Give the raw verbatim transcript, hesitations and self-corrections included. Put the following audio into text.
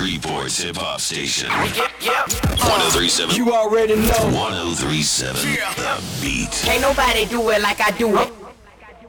Freeport's hip hop station. Yep, yep. one oh three seven. You already know. one oh three seven. The Beat. Can't nobody do it like I do it.